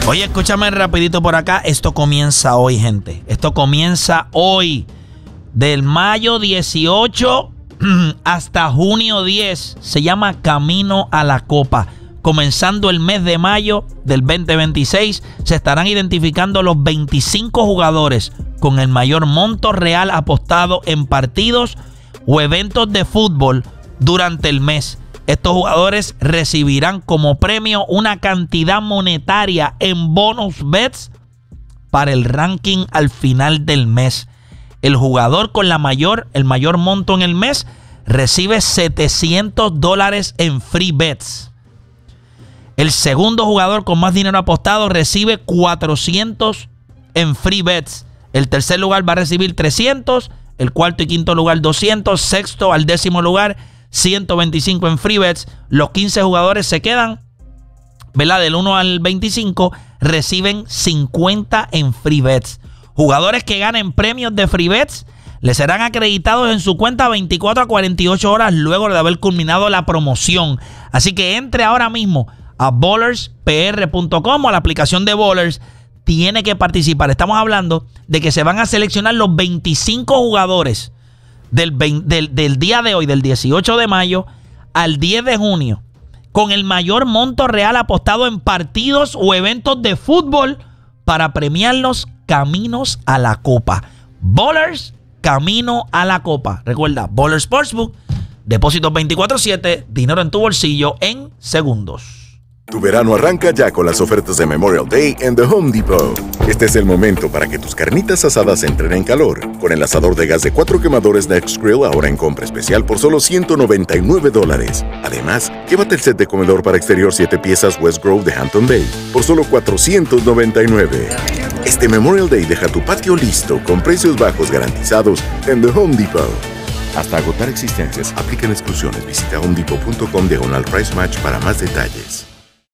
Oye, escúchame rapidito por acá. Esto comienza hoy, gente. Esto comienza hoy. Del mayo 18 hasta junio 10. Se llama Camino a la Copa. Comenzando el mes de mayo del 2026, se estarán identificando los 25 jugadores con el mayor monto real apostado en partidos o eventos de fútbol durante el mes. Estos jugadores recibirán como premio una cantidad monetaria en bonus bets para el ranking al final del mes. El jugador con el mayor monto en el mes recibe $700 en free bets. El segundo jugador con más dinero apostado recibe 400 en free bets. El tercer lugar va a recibir 300. El cuarto y quinto lugar 200. Sexto al décimo lugar 125 en free bets. Los 15 jugadores se quedan, ¿verdad? Del 1 al 25 reciben 50 en free bets. Jugadores que ganen premios de free bets les serán acreditados en su cuenta 24 a 48 horas luego de haber culminado la promoción. Así que entre ahora mismo a bowlerspr.com o a la aplicación de Bowlers. Tiene que participar. Estamos hablando de que se van a seleccionar los 25 jugadores del día de hoy, del 18 de mayo al 10 de junio, con el mayor monto real apostado en partidos o eventos de fútbol para premiarlos caminos a la Copa. Bowlers, camino a la Copa. Recuerda, Bowlers Sportsbook, depósitos 24/7, dinero en tu bolsillo en segundos. Tu verano arranca ya con las ofertas de Memorial Day en The Home Depot. Este es el momento para que tus carnitas asadas entren en calor. Con el asador de gas de 4 quemadores Next Grill ahora en compra especial por solo $199. Además, llévate el set de comedor para exterior 7 piezas West Grove de Hampton Bay por solo $499. Este Memorial Day deja tu patio listo con precios bajos garantizados en The Home Depot. Hasta agotar existencias, aplican exclusiones. Visita homedepot.com/price match para más detalles.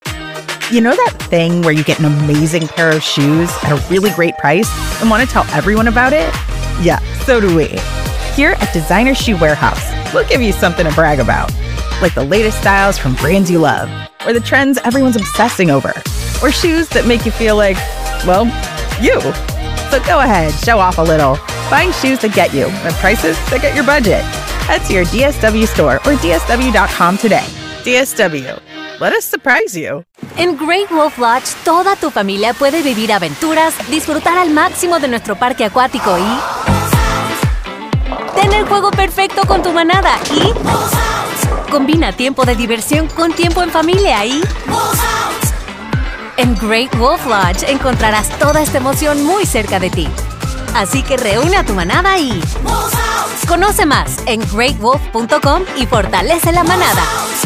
You know that thing where you get an amazing pair of shoes at a really great price and want to tell everyone about it? Yeah, so do we. Here at Designer Shoe Warehouse, we'll give you something to brag about, like the latest styles from brands you love, or the trends everyone's obsessing over, or shoes that make you feel like, well, you. So go ahead, show off a little. Find shoes that get you at prices that get your budget. Head to your DSW store or DSW.com today. DSW. Let us surprise you. En Great Wolf Lodge, toda tu familia puede vivir aventuras, disfrutar al máximo de nuestro parque acuático y tener juego perfecto con tu manada y combina tiempo de diversión con tiempo en familia y en Great Wolf Lodge encontrarás toda esta emoción muy cerca de ti. Así que reúne a tu manada y conoce más en greatwolf.com y fortalece la manada.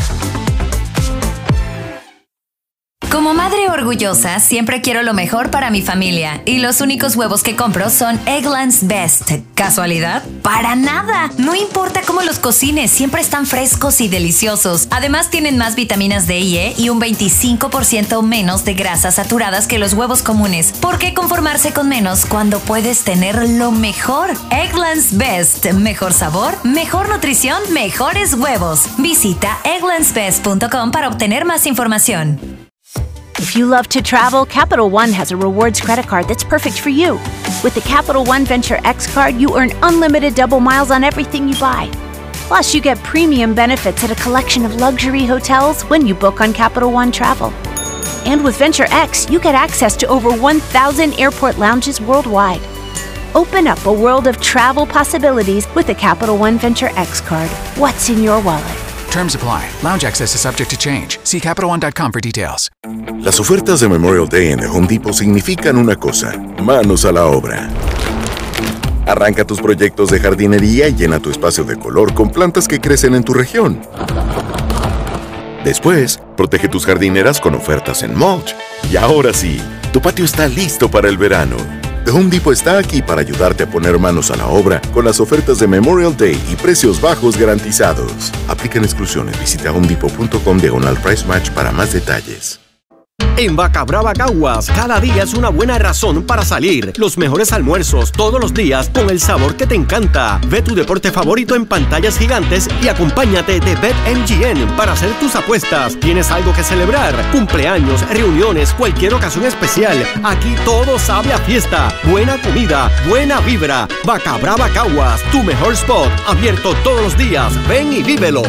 Como madre orgullosa, siempre quiero lo mejor para mi familia. Y los únicos huevos que compro son Eggland's Best. ¿Casualidad? ¡Para nada! No importa cómo los cocines, siempre están frescos y deliciosos. Además, tienen más vitaminas D y E y un 25% menos de grasas saturadas que los huevos comunes. ¿Por qué conformarse con menos cuando puedes tener lo mejor? Eggland's Best. Mejor sabor, mejor nutrición, mejores huevos. Visita egglandsbest.com para obtener más información. If you love to travel, Capital One has a rewards credit card that's perfect for you. With the Capital One Venture X card, you earn unlimited double miles on everything you buy. Plus, you get premium benefits at a collection of luxury hotels when you book on Capital One Travel. And with Venture X, you get access to over 1,000 airport lounges worldwide. Open up a world of travel possibilities with the Capital One Venture X card. What's in your wallet? Terms apply. Lounge access is subject to change. See CapitalOne.com for details. Las ofertas de Memorial Day en The Home Depot significan una cosa: manos a la obra. Arranca tus proyectos de jardinería y llena tu espacio de color con plantas que crecen en tu región. Después, protege tus jardineras con ofertas en mulch. Y ahora sí, tu patio está listo para el verano. The Home Depot está aquí para ayudarte a poner manos a la obra con las ofertas de Memorial Day y precios bajos garantizados. Aplican exclusiones. Visita homedepot.com/price match para más detalles. En Vaca Brava Caguas, cada día es una buena razón para salir. Los mejores almuerzos todos los días con el sabor que te encanta. Ve tu deporte favorito en pantallas gigantes y acompáñate de BetMGM para hacer tus apuestas. ¿Tienes algo que celebrar? Cumpleaños, reuniones, cualquier ocasión especial. Aquí todo sabe a fiesta. Buena comida, buena vibra. Vaca Brava Caguas, tu mejor spot. Abierto todos los días. Ven y vívelo.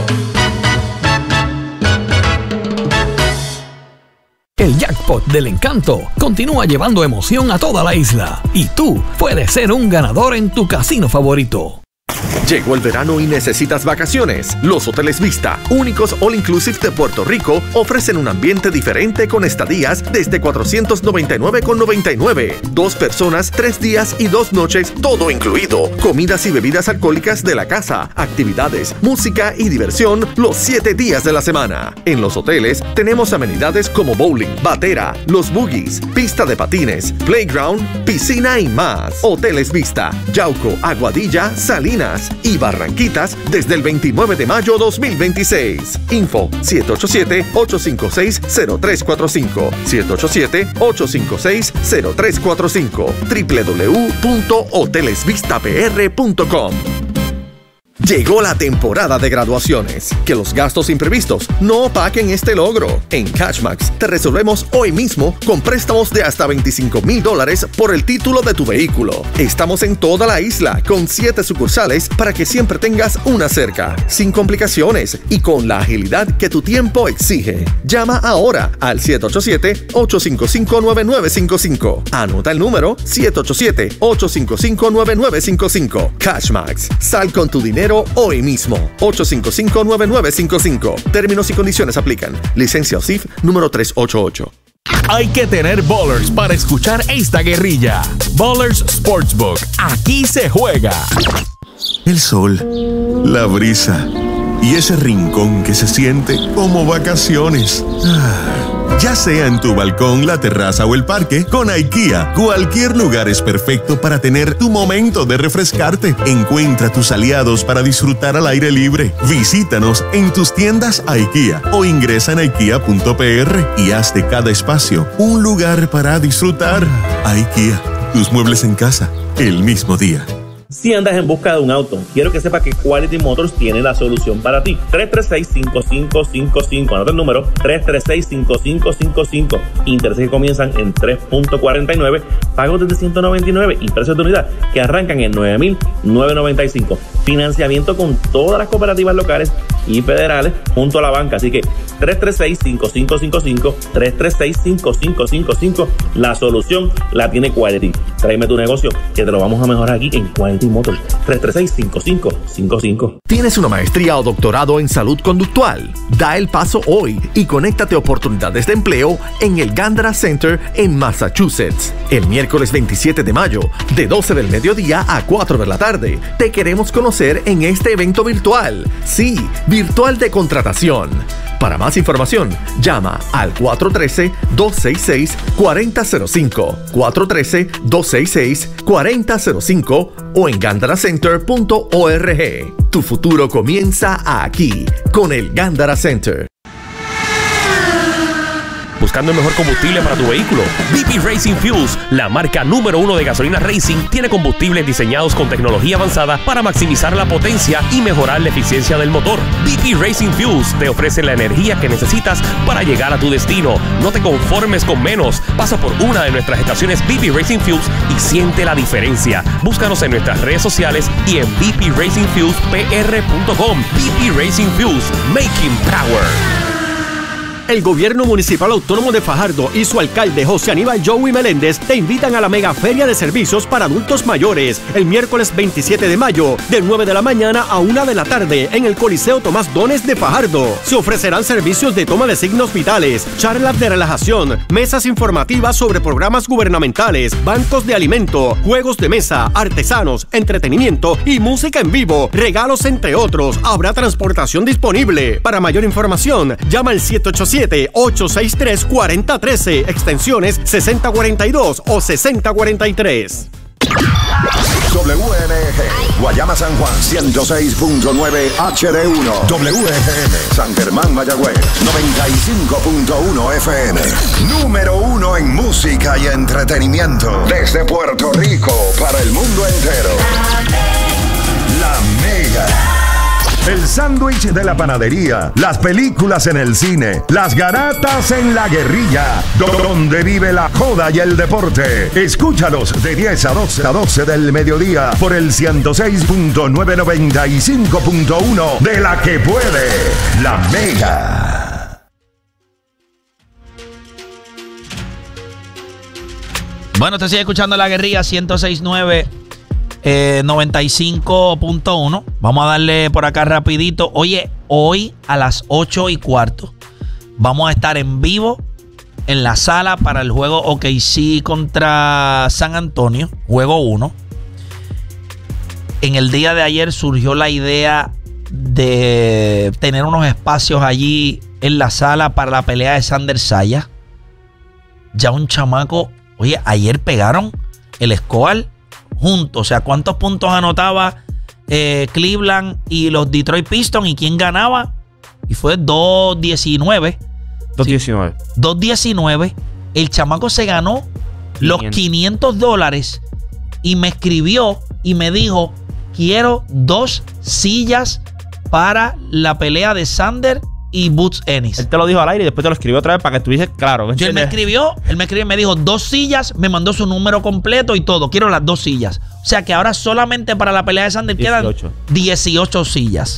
El jackpot del Encanto continúa llevando emoción a toda la isla y tú puedes ser un ganador en tu casino favorito. Llegó el verano y necesitas vacaciones. Los Hoteles Vista, únicos all inclusive de Puerto Rico, ofrecen un ambiente diferente con estadías desde $499,99. 2 personas, 3 días y 2 noches, todo incluido. Comidas y bebidas alcohólicas de la casa, actividades, música y diversión los 7 días de la semana. En los hoteles tenemos amenidades como bowling, batera, los boogies, pista de patines, playground, piscina y más. Hoteles Vista, Yauco, Aguadilla, Salinas y Barranquitas desde el 29 de mayo 2026. Info 787-856-0345 787-856-0345 www.hotelesvistapr.com. Llegó la temporada de graduaciones. Que los gastos imprevistos no opaquen este logro. En Cashmax te resolvemos hoy mismo con préstamos de hasta $25,000 por el título de tu vehículo. Estamos en toda la isla con 7 sucursales para que siempre tengas una cerca, sin complicaciones y con la agilidad que tu tiempo exige. Llama ahora al 787-855-9955. Anota el número 787-855-9955. Cashmax. Sal con tu dinero hoy mismo. 855-9955. Términos y condiciones aplican. Licencia OSIF número 388. Hay que tener Ballers para escuchar esta guerrilla. Ballers Sportsbook. Aquí se juega. El sol, la brisa y ese rincón que se siente como vacaciones. Ya sea en tu balcón, la terraza o el parque, con IKEA, cualquier lugar es perfecto para tener tu momento de refrescarte. Encuentra tus aliados para disfrutar al aire libre. Visítanos en tus tiendas IKEA o ingresa en ikea.pr y haz de cada espacio un lugar para disfrutar. IKEA, tus muebles en casa, el mismo día. Si andas en busca de un auto, quiero que sepas que Quality Motors tiene la solución para ti. 336-5555. Anota el número 336-5555. Intereses que comienzan en 3.49, pagos desde $199 y precios de unidad que arrancan en $9,995. Financiamiento con todas las cooperativas locales y federales junto a la banca. Así que 336-5555, 336-5555. La solución la tiene Quality. Tráeme tu negocio que te lo vamos a mejorar aquí en Quality Motors. 336-5555. ¿Tienes una maestría o doctorado en salud conductual? Da el paso hoy y conéctate a oportunidades de empleo en el Gandara Center en Massachusetts. El miércoles 27 de mayo, de 12 del mediodía a 4 de la tarde, te queremos conocer en este evento virtual. Sí, virtual de contratación. Para más información, llama al 413-266-4005, 413-266-4005 o en gandaracenter.org. Tu futuro comienza aquí, con el Gandara Center. Buscando el mejor combustible para tu vehículo, BP Racing Fuels, la marca número 1 de gasolina racing, tiene combustibles diseñados con tecnología avanzada para maximizar la potencia y mejorar la eficiencia del motor. BP Racing Fuels te ofrece la energía que necesitas para llegar a tu destino. No te conformes con menos. Pasa por una de nuestras estaciones BP Racing Fuels y siente la diferencia. Búscanos en nuestras redes sociales y en bpracingfuelspr.com. BP Racing Fuels, making power. El Gobierno Municipal Autónomo de Fajardo y su alcalde José Aníbal Joey Meléndez te invitan a la Mega Feria de Servicios para Adultos Mayores el miércoles 27 de mayo de 9 de la mañana a 1 de la tarde en el Coliseo Tomás Dones de Fajardo. Se ofrecerán servicios de toma de signos vitales, charlas de relajación, mesas informativas sobre programas gubernamentales, bancos de alimento, juegos de mesa, artesanos, entretenimiento y música en vivo, regalos entre otros. Habrá transportación disponible. Para mayor información, llama al 787-863-4013, extensiones 6042 o 6043. WNG Guayama San Juan 106.9 HD1. WFM San Germán Mayagüez 95.1 FM. Número 1 en música y entretenimiento. Desde Puerto Rico para el mundo entero. La Mega. El sándwich de la panadería, las películas en el cine, las garatas en la guerrilla, donde vive la joda y el deporte. Escúchalos de 10 a 12 del mediodía por el 106.995.1 de La Que Puede, La Mega. Bueno, te sigue escuchando La Guerrilla 106.9. 95.1. Vamos a darle por acá rapidito. Oye, hoy a las 8:15 vamos a estar en vivo en la sala para el juego OKC contra San Antonio, juego 1. En el día de ayer surgió la idea de tener unos espacios allí en la sala para la pelea de Sander Saya. Ya un chamaco, oye, ayer pegaron el score juntos. O sea, ¿cuántos puntos anotaba Cleveland y los Detroit Pistons? ¿Y quién ganaba? Y fue 2-19. 2-19. 2-19. El chamaco se ganó los $500 y me escribió y me dijo: quiero 2 sillas para la pelea de Sander y Boots Ennis. Él te lo dijo al aire y después te lo escribió otra vez para que estuviese claro. Él me escribió y me dijo 2 sillas, me mandó su número completo y todo. Quiero las 2 sillas. O sea que ahora solamente para la pelea de Sander quedan 18 sillas.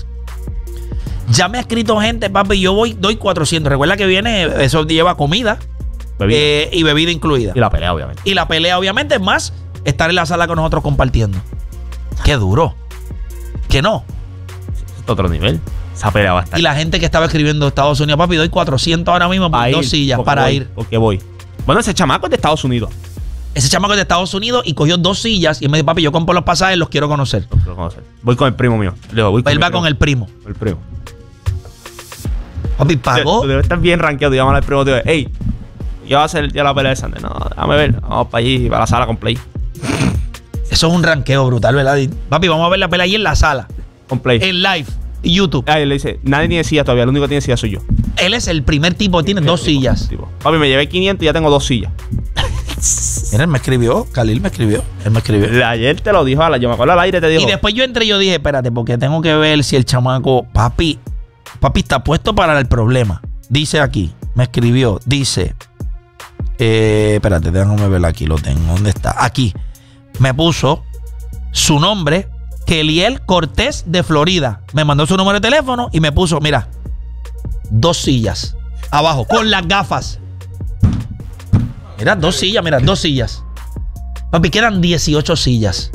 Ya me ha escrito gente, papi, yo doy 400. Recuerda que viene, eso lleva comida y bebida incluida. Y la pelea, obviamente. Y la pelea, obviamente, más estar en la sala con nosotros compartiendo. Qué duro. Que no. Es otro nivel. Esa pelea va a estar. Y la gente que estaba escribiendo de Estados Unidos, papi, doy 400 ahora mismo por 2 sillas para ir. Porque voy. Bueno, ese chamaco es de Estados Unidos. Ese chamaco es de Estados Unidos y cogió 2 sillas y me dijo: papi, yo compro los pasajes, los quiero conocer. Voy con el primo mío. Él va con el primo. El primo. Papi, pagó. Tú debes estar bien rankeado. Digamos al primo, tío. Hey, yo voy a hacer ya la pelea de Sander. No, déjame ver. Vamos para allí, para la sala con play. Eso es un ranqueo brutal, ¿verdad? Papi, vamos a ver la pelea ahí en la sala. Con play. En live. YouTube. Él le dice: nadie tiene silla todavía. El único que tiene silla soy yo. Él es el primer tipo que tiene 2 sillas. Papi, me llevé 500 y ya tengo 2 sillas. Mira, él me escribió. Khalil me escribió. Él me escribió. Ayer te lo dijo, yo me acuerdo al aire, te dijo. Y después yo entré y yo dije: espérate, porque tengo que ver si el chamaco. Papi está puesto para el problema. Dice aquí, me escribió, dice. Espérate, déjame ver aquí, lo tengo. ¿Dónde está? Aquí. Me puso su nombre, Keliel Cortés de Florida. Me mandó su número de teléfono y me puso, mira, 2 sillas abajo, con las gafas. Mira, 2 sillas, mira, 2 sillas. Papi, quedan 18 sillas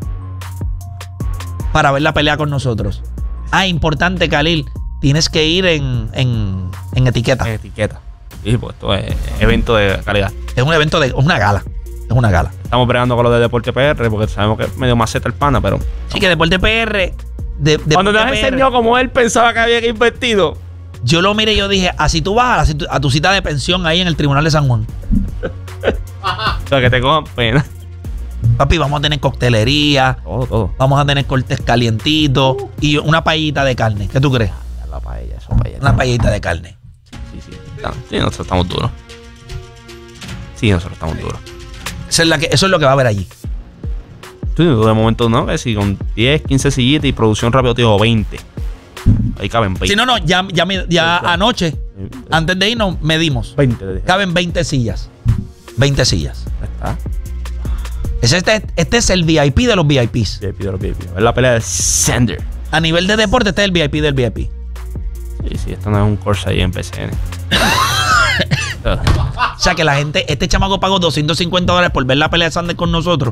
para ver la pelea con nosotros. Ah, importante, Khalil, tienes que ir en etiqueta. En etiqueta. Sí, pues esto es evento de calidad. Es un evento de una gala. Es una gala. Estamos bregando con lo de Deporte PR porque sabemos que es medio maceta el pana, pero. Sí, que Deporte PR. Cuando te enseñó cómo él pensaba que había que invertido. Yo lo miré y yo dije: así tú vas a tu cita de pensión ahí en el Tribunal de San Juan. O sea, que te cojan pena. Papi, vamos a tener coctelería. Todo. Vamos a tener cortes calientitos y una paellita de carne. ¿Qué tú crees? La paella, eso paella. Una paellita de carne. Sí, nosotros estamos duros. Sí, nosotros estamos duros. Eso es lo que va a haber allí. Sí, de momento no, que si con 10, 15 sillitas y producción rápido te digo 20. Ahí caben 20. Sí, no, ya anoche, antes de irnos, medimos. 20. Caben 20 sillas. 20 sillas. Está. Este es el VIP de los VIPs. VIP de los VIP. Es la pelea de Sander. A nivel de deporte, este es el VIP del VIP. Sí, esto no es un course ahí en PCN. O sea que la gente, este chamaco pagó $250 por ver la pelea de Sander con nosotros.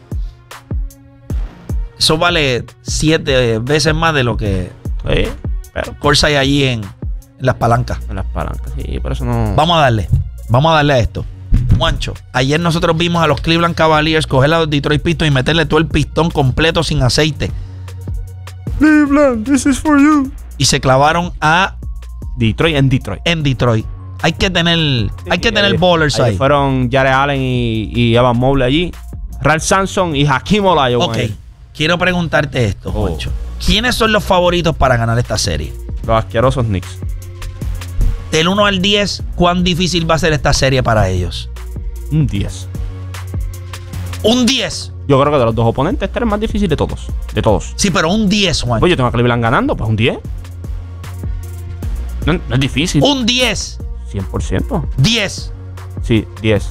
Eso vale 7 veces más de lo que Corsa hay allí en las palancas. En las palancas, sí, por eso no. Vamos a darle a esto. Juancho, ayer nosotros vimos a los Cleveland Cavaliers coger a los Detroit Pistons y meterle todo el pistón completo sin aceite. Cleveland, this is for you. Y se clavaron a Detroit. En Detroit. Hay que tener bowlers ahí. Fueron Jared Allen y Evan Mobley allí. Ralph Sampson y Hakeem Olajuwon. Ok. quiero preguntarte esto, Juancho. ¿Quiénes son los favoritos para ganar esta serie? Los asquerosos Knicks. Del 1 al 10, ¿cuán difícil va a ser esta serie para ellos? Un 10. ¿Un 10? Yo creo que de los dos oponentes este es el más difícil de todos. De todos. Sí, pero un 10, Juan. Pues yo tengo a Cleveland ganando, pues un 10. No es difícil. Un 10. 100%. 10. Sí, 10.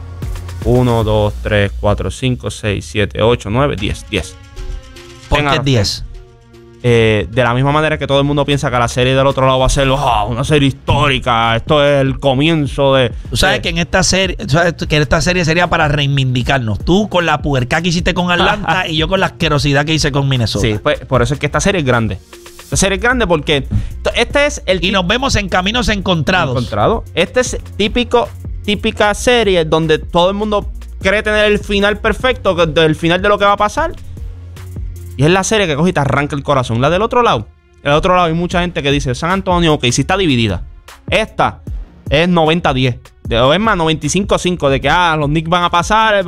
1, 2, 3, 4, 5, 6, 7, 8, 9, 10. 10. ¿Por qué 10? De la misma manera que todo el mundo piensa que la serie del otro lado va a ser una serie histórica, esto es el comienzo de... Tú sabes que en esta serie sería para reivindicarnos. Tú con la puerca que hiciste con Atlanta y yo con la asquerosidad que hice con Minnesota. Sí, pues por eso es que esta serie es grande. Esta serie es grande porque este es el... Y nos vemos en caminos encontrados. Este es típica serie donde todo el mundo cree tener el final perfecto, el final de lo que va a pasar. Y es la serie que coge y te arranca el corazón. La del otro lado. El otro lado hay mucha gente que dice San Antonio, ok, sí está dividida. Esta es 90-10. O es más, 95-5. De que los Knicks van a pasar,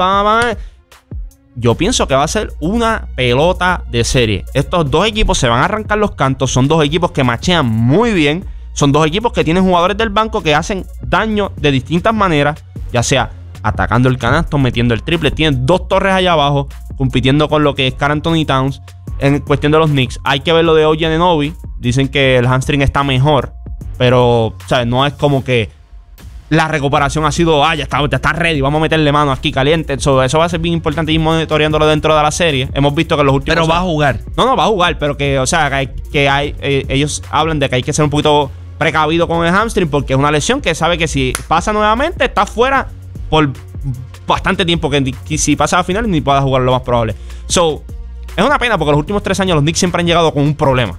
Yo pienso que va a ser una pelota de serie. Estos dos equipos se van a arrancar los cantos. Son dos equipos que machean muy bien. Son dos equipos que tienen jugadores del banco que hacen daño de distintas maneras. Ya sea atacando el canasto, metiendo el triple. Tienen dos torres allá abajo, compitiendo con lo que es Karl Anthony Towns. En cuestión de los Knicks, hay que ver lo de OG Anunoby. Dicen que el hamstring está mejor, pero ¿sabes? No es como que la recuperación ha sido, ya está ready, vamos a meterle mano aquí caliente. Eso va a ser bien importante ir monitoreándolo dentro de la serie. Hemos visto que en los últimos... Pero va a jugar. No, va a jugar, pero que, o sea, ellos hablan de que hay que ser un poquito precavido con el hamstring porque es una lesión que sabe que si pasa nuevamente está fuera por bastante tiempo, que si pasa a la final ni pueda jugar lo más probable. Es una pena porque los últimos 3 años los Knicks siempre han llegado con un problema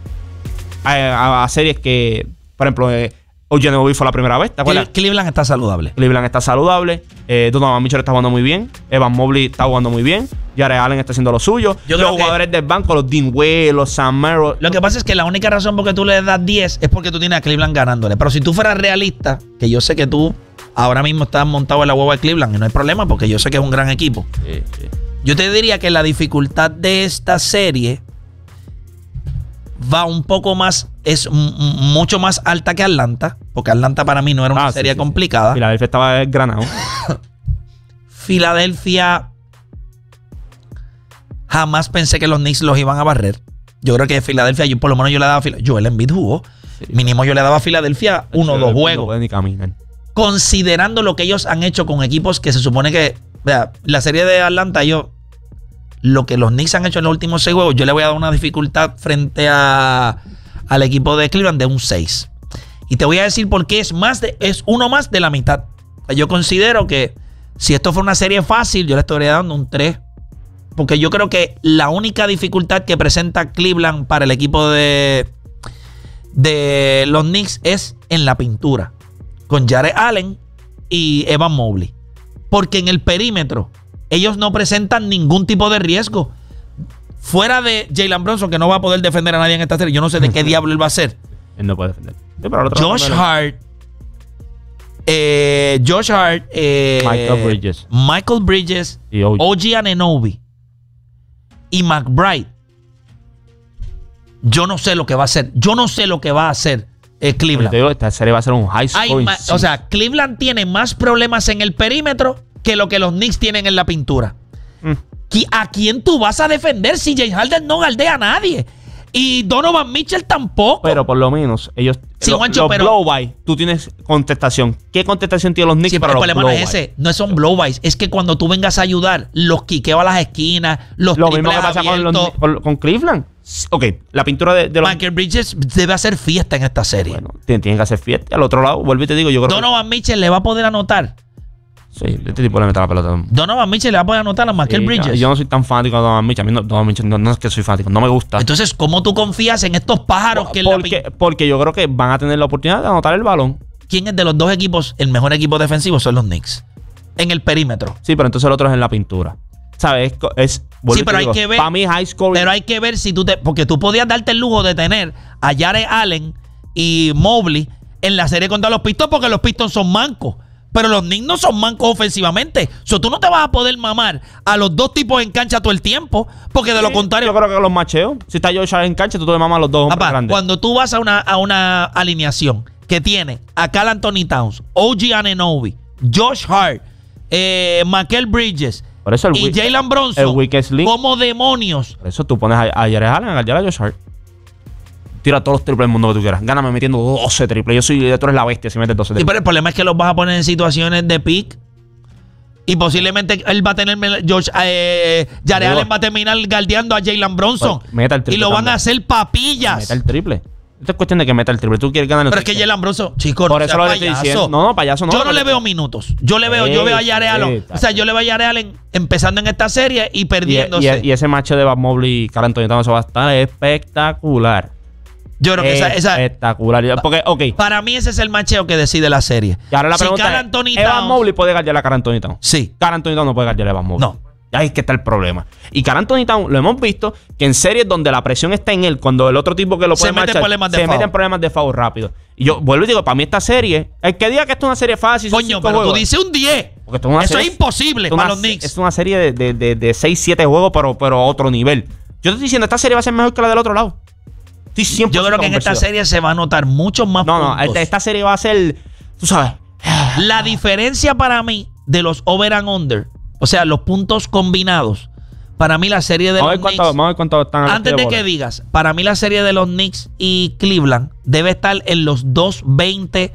a series que, por ejemplo, OG Anunoby fue la primera vez, ¿te acuerdas? Cleveland está saludable. Donovan Mitchell está jugando muy bien. Evan Mobley está jugando muy bien. Jared Allen está haciendo lo suyo. Los jugadores del banco, los Dean Wade, los Sam Merrill. Lo que pasa es que la única razón por que tú le das 10 es porque tú tienes a Cleveland ganándole. Pero si tú fueras realista, que yo sé que tú ahora mismo estás montado en la hueva de Cleveland y no hay problema porque yo sé que es un gran equipo. Sí. Yo te diría que la dificultad de esta serie va un poco más, es mucho más alta que Atlanta, porque Atlanta para mí no era una serie complicada. Filadelfia estaba desgranado. Filadelfia, jamás pensé que los Knicks los iban a barrer. Yo creo que Filadelfia, por lo menos yo le daba a Filadelfia. Joel Embiid jugó. Sí. Mínimo yo le daba a Filadelfia 1 o 2 juegos. No puede ni caminar. Considerando lo que ellos han hecho con equipos que se supone que... Vea, la serie de Atlanta, lo que los Knicks han hecho en los últimos 6 juegos, yo le voy a dar una dificultad frente al equipo de Cleveland de un 6. Y te voy a decir por qué es uno más de la mitad. Yo considero que si esto fue una serie fácil, yo le estaría dando un 3. Porque yo creo que la única dificultad que presenta Cleveland para el equipo de los Knicks es en la pintura. Con Jared Allen y Evan Mobley. Porque en el perímetro ellos no presentan ningún tipo de riesgo. Fuera de Jalen Brunson, que no va a poder defender a nadie en esta serie. Yo no sé de qué diablo él va a hacer. Él no puede defender. Sí, Josh Hart. Michael Bridges. Y OG Anunoby. Y McBride. Yo no sé lo que va a hacer. Cleveland. Te digo, esta serie va a ser un high scoring. O sea, Cleveland tiene más problemas en el perímetro que lo que los Knicks tienen en la pintura. ¿A quién tú vas a defender si James Harden no galdea a nadie? Y Donovan Mitchell tampoco. Pero por lo menos ellos... Sí, los blow-by, tú tienes contestación. ¿Qué contestación tienen los Knicks para los blow-by? El problema no es ese. No son blow-bys. Es que cuando tú vengas a ayudar, los quiqueo a las esquinas, los lo mismo que pasa con Cleveland. Ok, la pintura de los... Michael Bridges debe hacer fiesta en esta serie. Bueno, tienen que hacer fiesta. Al otro lado, vuelvo y te digo, yo creo Donovan Mitchell le va a poder anotar. Sí, este tipo le mete la pelota. Donovan Mitchell le va a poder anotar a Michael Bridges. Yo no soy tan fanático de Donovan Mitchell. A mí Donovan Mitchell no es que soy fanático, no me gusta. Entonces, ¿cómo tú confías en estos pájaros que porque yo creo que van a tener la oportunidad de anotar el balón. ¿Quién es de los dos equipos el mejor equipo defensivo? Son los Knicks. En el perímetro. Sí, pero entonces el otro es en la pintura. ¿Sabes? Sí, pero hay que ver. Para mí, high scoring. Pero hay que ver si porque tú podías darte el lujo de tener a Jared Allen y Mobley en la serie contra los Pistons porque los Pistons son mancos. Pero los Knicks no son mancos ofensivamente. Tú no te vas a poder mamar a los dos tipos en cancha todo el tiempo. Porque de lo contrario. Yo creo que los macheos. Si está Josh Hart en cancha, tú te mamas a los dos hombres grandes. Cuando tú vas a una alineación que tiene a Karl Anthony Towns, OG Anunoby, Josh Hart, Mikal Bridges y Jalen Brunson como demonios. Por eso tú pones a Jared Allen a guardar a Josh Hart. Tira todos los triples del mundo que tú quieras. Gáname metiendo 12 triples. Tú eres la bestia si metes 12 triples. Sí, pero el problema es que los vas a poner en situaciones de pick. Y posiblemente él va a tener. Jared Allen va a terminar guardeando a Jalen Brunson. Y lo van a hacer papillas. Meta el triple. Esto es cuestión de que meta el triple. Tú quieres ganar el triple. Pero es que Jalen Brunson, chicos, por eso lo estoy diciendo. No, payaso no. Yo no le veo minutos. Yo veo a Jared Allen. O sea, yo le veo a Jared Allen empezando en esta serie y perdiéndose. Y ese match de Bob Mobley y Karl Anthony Towns va a estar espectacular. Yo creo que esa espectacular. Porque, para mí ese es el macheo que decide la serie. Y ahora la pregunta es, ¿Evan Mobley puede guardar a Karl Anthony Towns? Sí. Karl Anthony Towns no puede guardar a Evan Mobley. No. Ahí es que está el problema. Y Karl Anthony Towns lo hemos visto que en series donde la presión está en él, cuando el otro tipo que lo puede marchar, se mete en problemas de foul rápido. Y yo vuelvo y digo, para mí esta serie, el que diga que esto es una serie fácil, coño, pero tú dices un 10. Eso es imposible para los Knicks. Es una serie de 6-7 juegos, pero a otro nivel. Yo te estoy diciendo, esta serie va a ser mejor que la del otro lado. Yo creo que en esta serie se va a notar muchos más puntos. No, esta serie va a ser, tú sabes. La diferencia para mí de los over and under, o sea, los puntos combinados, para mí la serie de los Knicks. Vamos a ver cuánto están. Antes de que digas, para mí la serie de los Knicks y Cleveland debe estar en los 2.20,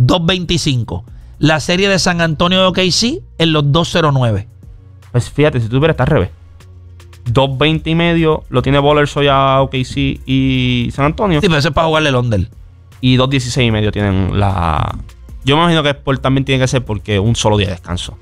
2.25. La serie de San Antonio de OKC en los 2.09. Pues fíjate, si tú hubieras está al revés. 2.20 y medio lo tiene Bowlers hoy a OKC y San Antonio. Sí, pero eso es para jugarle el under. Y 2.16 y medio tienen la... Yo me imagino que también tiene que ser porque un solo día de descanso.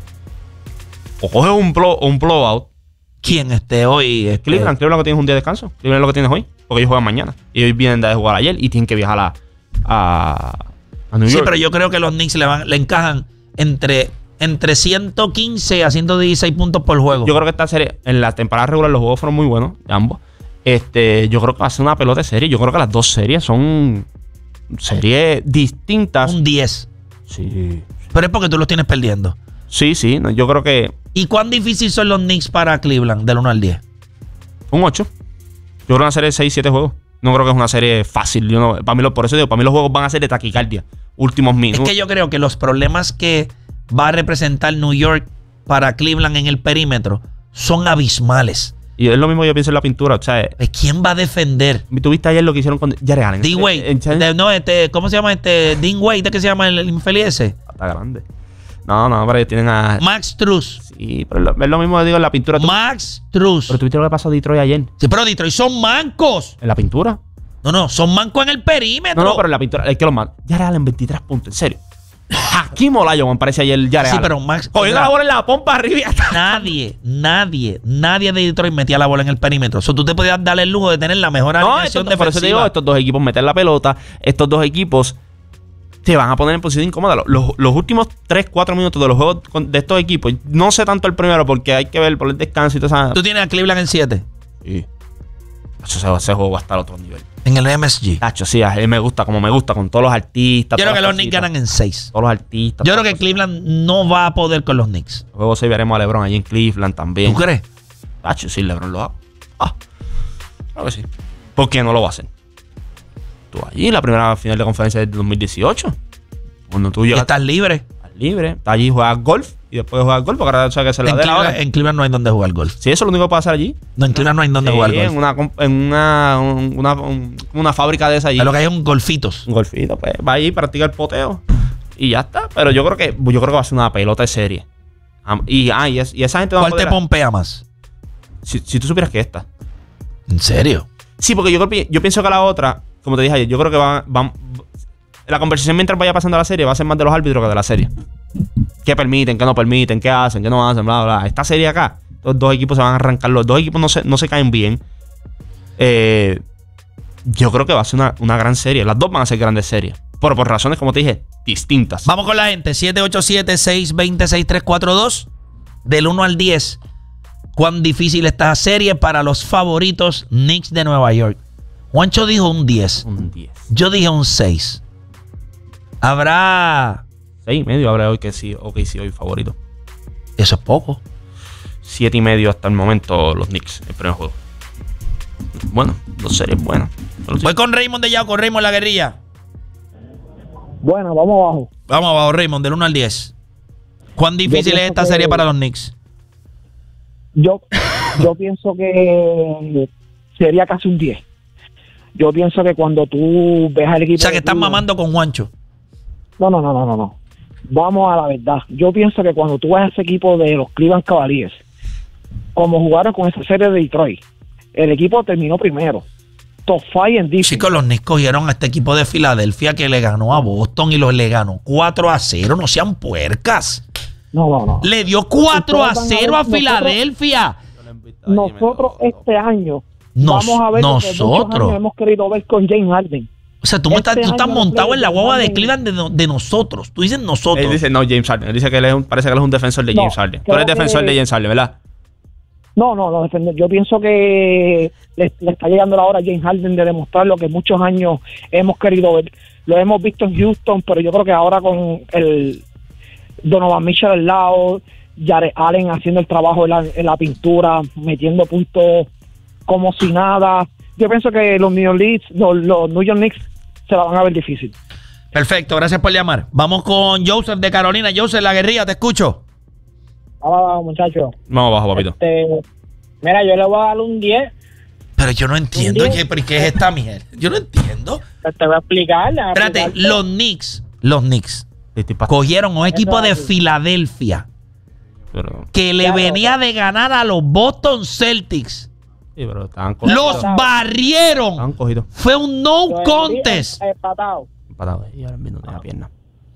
O coges un blowout. ¿Quién esté hoy? Cleveland lo que tienes un día de descanso. Cleveland lo que tienes hoy. Porque ellos juegan mañana. Y ellos vienen de jugar ayer y tienen que viajar a New York. Sí, pero yo creo que los Knicks le encajan entre 115 a 116 puntos por juego. Yo creo que esta serie, en la temporada regular, los juegos fueron muy buenos, ambos. Yo creo que va a ser una pelota de serie. Yo creo que las dos series son series distintas. Un 10. Sí. Pero es porque tú los tienes perdiendo. Sí. No, yo creo que... ¿Y cuán difícil son los Knicks para Cleveland, del 1 al 10? Un 8. Yo creo que una serie de 6-7 juegos. No creo que es una serie fácil. Por eso digo, para mí los juegos van a ser de taquicardia. Últimos minutos. Es que yo creo que los problemas que va a representar New York para Cleveland en el perímetro son abismales. Y es lo mismo que yo pienso en la pintura. O sea, ¿quién va a defender? ¿Tú viste ayer lo que hicieron con Jared Allen? Dean Wade. ¿Cómo se llama Dean Wade? ¿De qué se llama el infeliz ese? Está grande. No, pero ellos tienen a... Max Strus. Sí, pero es lo mismo que digo en la pintura. Max Strus. Pero tuviste lo que pasó a Detroit ayer. Sí, pero Detroit son mancos. ¿En la pintura? No, son mancos en el perímetro. No, pero en la pintura, es que los mancos. Jared Allen 23 puntos, en serio. Hakeem Olajuwon parece ayer Jared Allen. Sí, pero Max... Cogiendo la bola en la pompa arriba. Nadie de Detroit metía la bola en el perímetro. Tú te podías darle el lujo de tener la mejor alineación defensiva. Por eso te digo, estos dos equipos meten la pelota. Estos dos equipos te van a poner en posición incómoda. Los últimos 3-4 minutos de los juegos de estos equipos, no sé tanto el primero porque hay que ver por el descanso y todo eso. ¿Tú tienes a Cleveland en 7? Sí. Ese juego va a estar a otro nivel. En el MSG. Tacho, sí, a él me gusta con todos los artistas. Yo creo que los Knicks ganan en 6. Todos los artistas. Yo creo que Cleveland no va a poder con los Knicks. Luego sí veremos a LeBron allí en Cleveland también. ¿Tú crees? Tacho, sí, LeBron lo hago. Claro que sí. ¿Por qué no lo va a hacer? Tú allí, la primera final de conferencia del 2018. Cuando tú llegas. Estás libre. Estás libre. Estás allí, juegas golf. Y después de jugar golf, porque ahora sabes que se la de ahora. En Cleveland no hay donde jugar golf. Sí, eso es lo único que puede hacer allí. No, en Cleveland no hay donde jugar golf. En una fábrica de esa allí. Lo que hay son golfitos. Un golfito, pues. Va allí, practica el poteo. Y ya está. Pero yo creo que va a ser una pelota de serie. Y esa gente... ¿Cuál te pompea más? Si tú supieras que esta. ¿En serio? Sí, porque yo pienso que la otra, como te dije ayer, yo creo que la conversación mientras vaya pasando la serie va a ser más de los árbitros que de la serie. ¿Qué permiten? ¿Qué no permiten? ¿Qué hacen? ¿Qué no hacen? Bla, bla. Esta serie acá, los dos equipos se van a arrancar. Los dos equipos no se caen bien. Yo creo que va a ser una gran serie. Las dos van a ser grandes series. Por razones, como te dije, distintas. Vamos con la gente. 787-620-6342. Del 1 al 10. ¿Cuán difícil esta serie para los favoritos Knicks de Nueva York? Juancho dijo un 10. Un 10. Yo dije un 6. Habrá 6.5 habrá hoy que sí, hoy favorito. Eso es poco. 7.5 hasta el momento los Knicks, el primer juego. Bueno, dos series buenas. Voy con Raymond de Yauco, Raymond la guerrilla. Bueno, vamos abajo. Vamos abajo, Raymond, del 1 al 10. ¿Cuán difícil es esta serie para los Knicks? Yo pienso que sería casi un 10. Yo pienso que cuando tú ves al equipo... O sea, que están mamando con Juancho. No. Vamos a la verdad. Yo pienso que cuando tú ves a ese equipo de los Cleveland Cavaliers, como jugaron con esa serie de Detroit, el equipo terminó primero. Top 5 en defense. Chicos, los Knicks cogieron a este equipo de Filadelfia que le ganó a Boston y le ganó 4-0. No sean puercas. No. Le dio 4-0 a Filadelfia. Nosotros este año vamos a ver lo que muchos años hemos querido ver con James Harden. O sea, tú estás montado en la guagua de Cleveland de nosotros. Tú dices nosotros. Él dice, no, James Harden. Él dice que parece que él es un defensor de James Harden. Tú eres defensor de James Harden, ¿verdad? No, yo pienso que le está llegando la hora a James Harden de demostrar lo que muchos años hemos querido ver. Lo hemos visto en Houston, pero yo creo que ahora con el Donovan Mitchell al lado, Jared Allen haciendo el trabajo en la pintura, metiendo puntos como si nada. Yo pienso que los New York Knicks se la van a ver difícil. Perfecto, gracias por llamar. Vamos con Joseph de Carolina. Joseph, la guerrilla, te escucho. Vamos abajo, muchachos. Vamos abajo, papito. Mira, yo le voy a dar un 10. Pero yo no entiendo, ¿pero qué es esta mierda? Yo no entiendo. Te voy a explicar. Espérate, los Knicks cogieron un equipo de Filadelfia que le venía de ganar a los Boston Celtics. Sí, pero los barrieron. Fue un no contest. Empatado. Y ahora mismo no tiene pierna.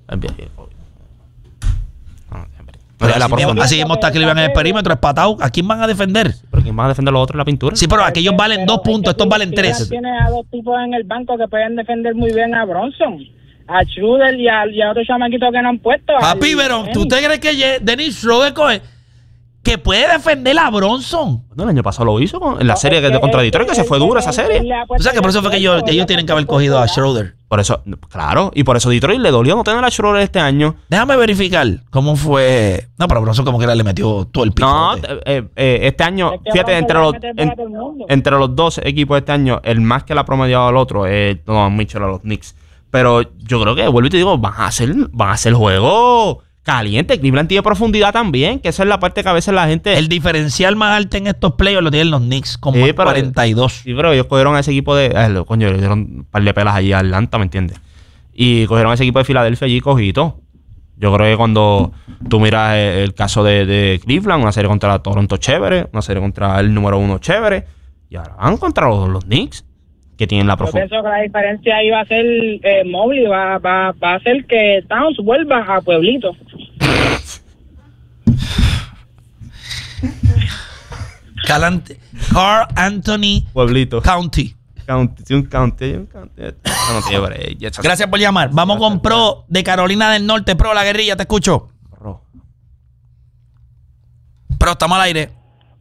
Así mismo está Cleveland en el perímetro, espatado. ¿A quién van a defender? ¿Pero quién van a defender los otros en la pintura? Sí, pero aquellos valen 2 puntos, estos valen 3. Tiene a dos tipos en el banco que pueden defender muy bien a Bronson, a Schroeder y a otro chamaquito que no han puesto. Papi, pero ¿tú te crees que Dennis Schroeder que puede defender a Bronson? No, el año pasado lo hizo en la serie de contra Detroit, que se fue dura esa serie. O sea, que por eso fue que ellos tienen que haber cogido a Schroeder. Por eso, claro, y por eso Detroit le dolió no tener a Schroeder este año. Déjame verificar cómo fue. No, pero Bronson como que le metió todo el pico. No, este año, fíjate, entre los dos equipos este año, el más que la ha promediado al otro es Donovan Mitchell a los Knicks. Pero yo creo que, vuelvo y te digo, van a hacer juego caliente. Cleveland tiene profundidad también, que esa es la parte que a veces la gente... El diferencial más alto en estos playoffs lo tienen los Knicks, con 42. Sí, pero ellos cogieron a ese equipo de... coño, le dieron un par de pelas allí a Atlanta, ¿me entiendes? Y cogieron a ese equipo de Filadelfia allí cogito. Yo creo que cuando tú miras el caso de Cleveland, una serie contra Toronto chévere, una serie contra el número 1 chévere, y ahora van contra los Knicks, que tienen la profundidad. Yo pienso que la diferencia ahí va a ser Mobley, va a ser que Towns vuelva a Pueblito. Carl Anthony Pueblito County. Gracias por llamar. Vamos con Pro de Carolina del Norte. Pro, la guerrilla, te escucho. Pro, estamos al aire.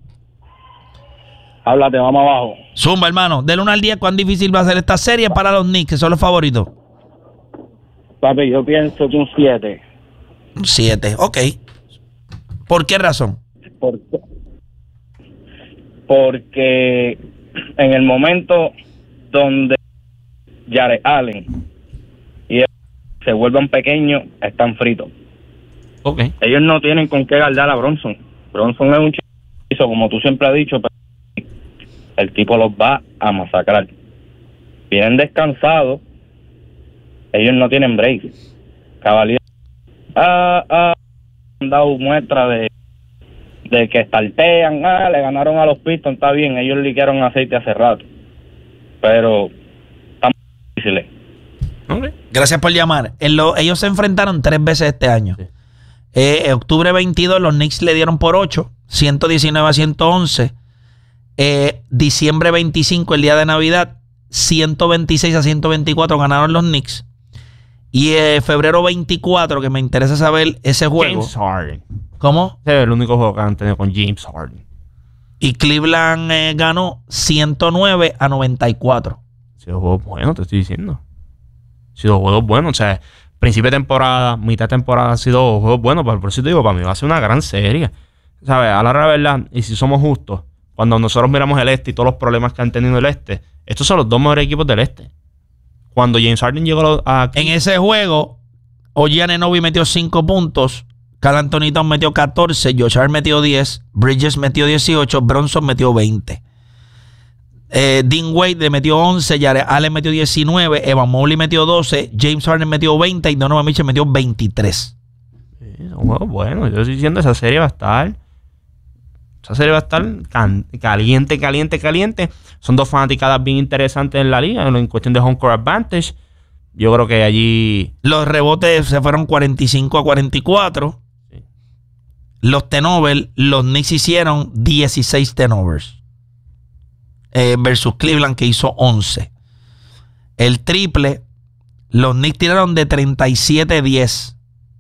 Háblate, vamos abajo. Zumba, hermano. Del 1 al 10, ¿cuán difícil va a ser esta serie para los Knicks, que son los favoritos? Papi, yo pienso que un 7. Un 7, ok. ¿Por qué razón? Porque en el momento donde Jared Allen y se vuelvan pequeños, están fritos. Okay. Ellos no tienen con qué guardar a Bronson. Bronson es un chico, como tú siempre has dicho, pero el tipo los va a masacrar. Vienen descansados, ellos no tienen break. Cavalier han dado muestra de que estartean, le ganaron a los Pistons, está bien, ellos liquearon aceite hace rato, pero están difíciles. Okay. Gracias por llamar. Ellos se enfrentaron 3 veces este año. Sí. En octubre 22 los Knicks le dieron por 8, 119-111. Diciembre 25, el día de Navidad, 126-124 ganaron los Knicks. Y febrero 24, que me interesa saber ese juego. James Harden. ¿Cómo? Ese es el único juego que han tenido con James Harden. Y Cleveland ganó 109-94. Ha sido juego bueno, te estoy diciendo. Ha sido juego bueno. O sea, principio de temporada, mitad de temporada han sido juegos buenos, pero por eso te digo, para mí va a ser una gran serie. ¿Sabes? A la hora de verdad, y si somos justos, cuando nosotros miramos el este y todos los problemas que han tenido el este, estos son los dos mejores equipos del este. Cuando James Harden llegó aquí, en ese juego, OG Anunoby metió 5 puntos, Karl Anthony Towns metió 14, Josh Hart metió 10, Bridges metió 18, Bronson metió 20. Dean Wade le metió 11, Jared Allen metió 19, Evan Mobley metió 12, James Harden metió 20 y Donovan Mitchell metió 23. Bueno, yo estoy diciendo esa serie va a estar caliente. Son dos fanaticadas bien interesantes en la liga en cuestión de home court advantage. Yo creo que allí los rebotes se fueron 45-44. Sí. Los turnovers, los Knicks hicieron 16 turnovers. Versus Cleveland, que hizo 11. El triple, los Knicks tiraron de 37-10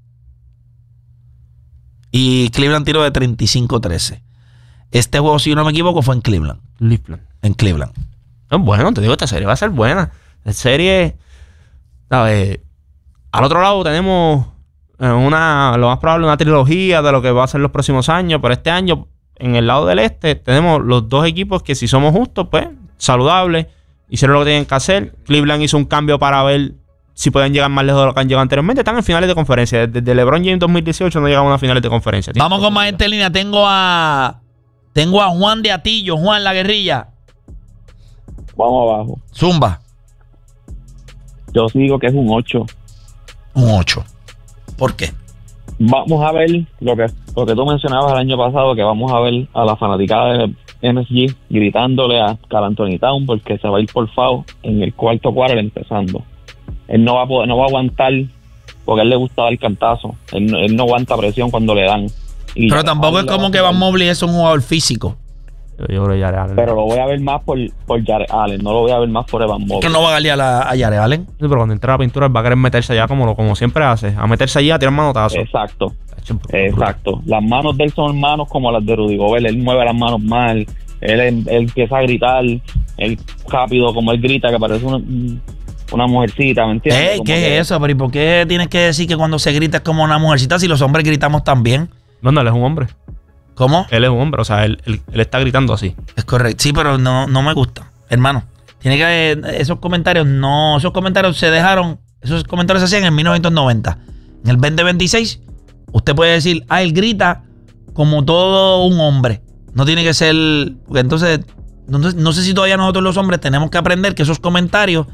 y Cleveland tiró de 35-13. Este juego, si no me equivoco, fue en Cleveland. En Cleveland. Bueno, te digo, esta serie va a ser buena. La serie, ¿sabes? Al otro lado tenemos lo más probable, una trilogía de lo que va a ser los próximos años. Pero este año, en el lado del este, tenemos los dos equipos que, si somos justos, pues, saludables, hicieron lo que tienen que hacer. Cleveland hizo un cambio para ver si pueden llegar más lejos de lo que han llegado anteriormente. Están en finales de conferencia. Desde LeBron James 2018 no llegaban a finales de conferencia. Vamos con más gente en línea. Tengo a Juan de Atillo. Juan, la guerrilla. Vamos abajo. Zumba. Yo digo que es un 8. Un 8. ¿Por qué? Vamos a ver lo que tú mencionabas el año pasado, que vamos a ver a la fanaticada de MSG gritándole a Karl Anthony Towns porque se va a ir por foul en el cuarto quarter empezando. Él no va a aguantar porque a él le gusta dar cantazo. Él no aguanta presión cuando le dan. Pero tampoco es como que Evan Mobley es un jugador físico. Yo creo que Jared Allen. Pero lo voy a ver más por Jared Allen, no lo voy a ver más por Evan Mobley. ¿Que no va a galear a Jared Allen? Sí, pero cuando entra a la pintura él va a querer meterse allá como siempre hace. A meterse allá a tirar manotazos. Exacto. Las manos de él son manos como las de Rudy Gobert. Él mueve las manos mal. Él empieza a gritar. Él rápido, como él grita, que parece una mujercita, ¿me entiendes? ¿Qué es eso? ¿Pero y por qué tienes que decir que cuando se grita es como una mujercita si los hombres gritamos también? No, él es un hombre. ¿Cómo? Él es un hombre, o sea, él está gritando así. Es correcto. Sí, pero no me gusta, hermano. Tiene que esos comentarios se dejaron, esos comentarios se hacían en 1990. En el 2026, usted puede decir, él grita como todo un hombre. No tiene que ser, porque entonces, no sé si todavía nosotros los hombres tenemos que aprender que esos comentarios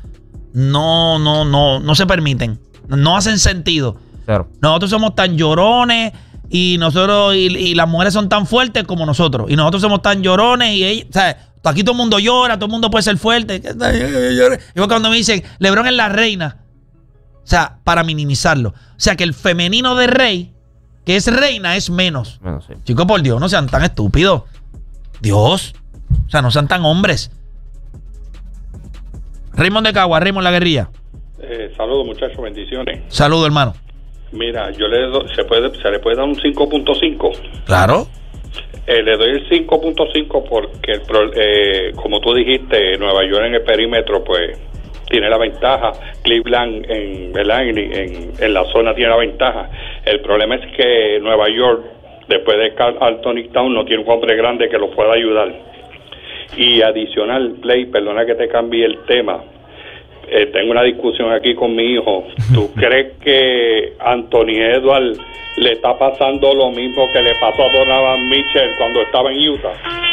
no se permiten. No hacen sentido. Claro. Nosotros somos tan llorones y nosotros y las mujeres son tan fuertes como nosotros. Y nosotros somos tan llorones y ellos, ¿sabes? Aquí todo el mundo llora, todo el mundo puede ser fuerte. Igual cuando me dicen, LeBron es la reina. O sea, para minimizarlo. O sea, que el femenino de rey, que es reina, es menos. Sí. Chicos, por Dios, no sean tan estúpidos. Dios. O sea, no sean tan hombres. Raymond de Cagua, Raymond la guerrilla. Saludos, muchachos, bendiciones. Saludos, hermano. Mira, yo se le puede dar un 5.5. Claro. Le doy el 5.5 porque, como tú dijiste, Nueva York en el perímetro, pues, tiene la ventaja. Cleveland, en la zona tiene la ventaja. El problema es que Nueva York, después de Karl Anthony Towns, no tiene un hombre grande que lo pueda ayudar. Y adicional, Play, perdona que te cambie el tema. Tengo una discusión aquí con mi hijo. ¿Tú crees que Anthony Edwards le está pasando lo mismo que le pasó a Donovan Mitchell cuando estaba en Utah?